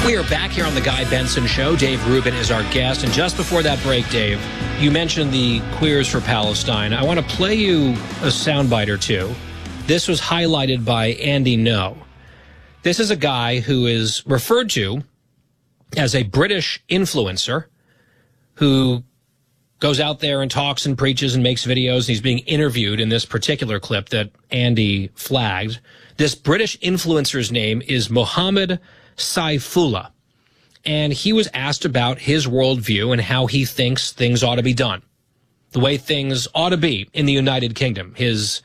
We are back here on the Guy Benson Show. Dave Rubin is our guest. And just before that break, Dave, you mentioned the Queers for Palestine. I want to play you a soundbite or two. This was highlighted by Andy No. This is a guy who is referred to as a British influencer who goes out there and talks and preaches and makes videos. And he's being interviewed in this particular clip that Andy flagged. This British influencer's name is Mohammed Saifullah, and he was asked about his worldview and how he thinks things ought to be done, the way things ought to be in the United Kingdom, his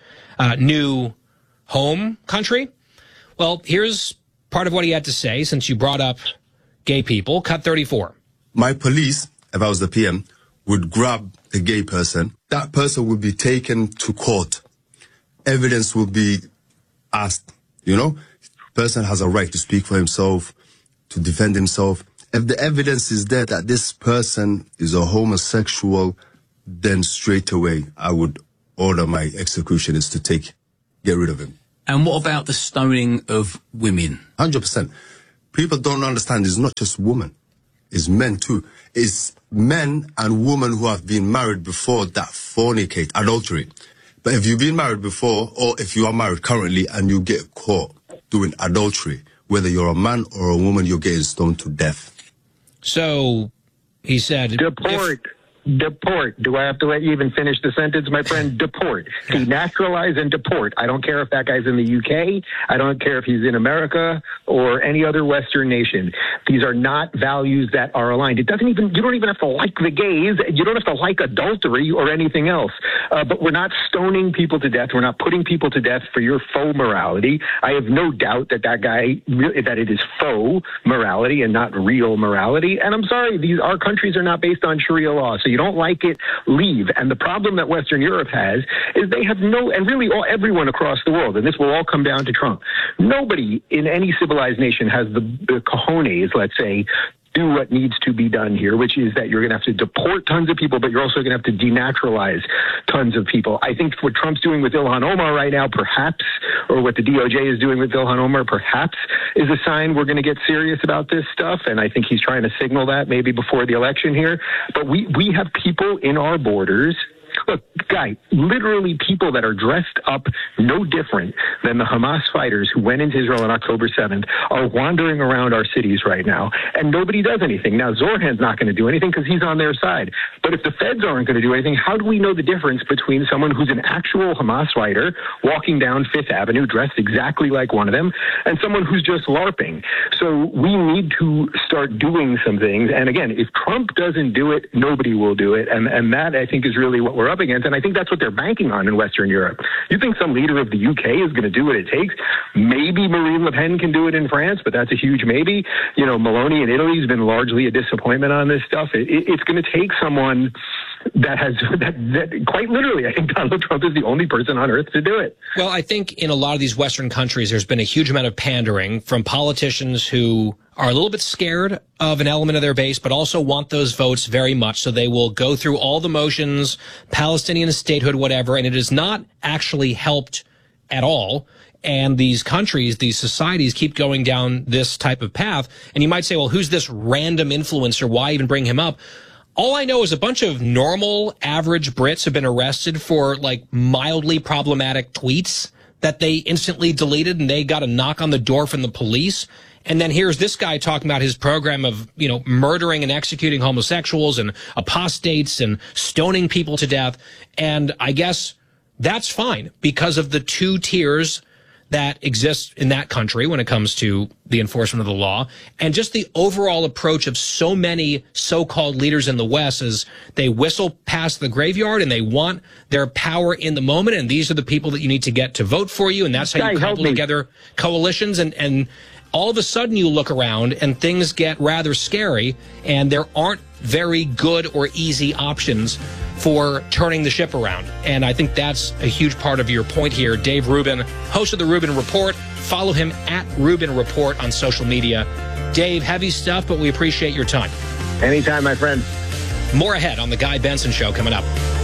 new home country. Well, here's part of what he had to say, since you brought up gay people. Cut 34. My police, if I was the PM, would grab a gay person. That person would be taken to court. Evidence will be asked, you know? Person has a right to speak for himself, to defend himself. If the evidence is there that this person is a homosexual, then straight away I would order my executioners to get rid of him. And what about the stoning of women? 100%. People don't understand it's not just women. It's men too. It's men and women who have been married before that fornicate, adultery. But if you've been married before, or if you are married currently and you get caught doing adultery, whether you're a man or a woman, you're getting stoned to death. So he said, Deport. Deport. Do I have to let you even finish the sentence, my friend? Deport. Denaturalize and deport. I don't care if that guy's in the UK. I don't care if he's in America or any other Western nation. These are not values that are aligned. You don't even have to like the gays. You don't have to like adultery or anything else. But we're not stoning people to death. We're not putting people to death for your faux morality. I have no doubt that that it is faux morality and not real morality. And I'm sorry, our countries are not based on Sharia law. So you don't like it, leave. And the problem that Western Europe has is they have and really everyone across the world, and this will all come down to Trump. Nobody in any civilized nation has the cojones, let's say, do what needs to be done here, which is that you're going to have to deport tons of people, but you're also going to have to denaturalize tons of people. I think what Trump's doing with Ilhan Omar right now, perhaps, or what the DOJ is doing with Ilhan Omar, perhaps, is a sign we're going to get serious about this stuff. And I think he's trying to signal that maybe before the election here. But we have people in our borders. Look, Guy, literally people that are dressed up no different than the Hamas fighters who went into Israel on October 7th are wandering around our cities right now, and nobody does anything. Now, Zorhan's not going to do anything because he's on their side. But if the feds aren't going to do anything, how do we know the difference between someone who's an actual Hamas fighter walking down Fifth Avenue dressed exactly like one of them and someone who's just LARPing? So we need to start doing some things. And again, if Trump doesn't do it, nobody will do it. And that, I think, is really what we're up against, and I think that's what they're banking on in Western Europe. You think some leader of the UK is going to do what it takes? Maybe Marine Le Pen can do it in France, but that's a huge maybe. You know, Meloni in Italy has been largely a disappointment on this stuff. It's going to take someone that quite literally, I think Donald Trump is the only person on earth to do it. Well, I think in a lot of these Western countries, there's been a huge amount of pandering from politicians who are a little bit scared of an element of their base, but also want those votes very much. So they will go through all the motions, Palestinian statehood, whatever, and it has not actually helped at all. And these countries, these societies keep going down this type of path. And you might say, well, who's this random influencer? Why even bring him up? All I know is a bunch of normal, average Brits have been arrested for, like, mildly problematic tweets that they instantly deleted, and they got a knock on the door from the police. And then here's this guy talking about his program of, you know, murdering and executing homosexuals and apostates and stoning people to death. And I guess that's fine because of the two tiers that exist in that country when it comes to the enforcement of the law, and just the overall approach of so many so-called leaders in the West is they whistle past the graveyard and they want their power in the moment, and these are the people that you need to get to vote for you, and that's how you cobble together coalitions, and all of a sudden you look around and things get rather scary, and there aren't very good or easy options for turning the ship around. And I think that's a huge part of your point here. Dave Rubin, host of The Rubin Report. Follow him at Rubin Report on social media. Dave, heavy stuff, but we appreciate your time. Anytime, my friend. More ahead on The Guy Benson Show coming up.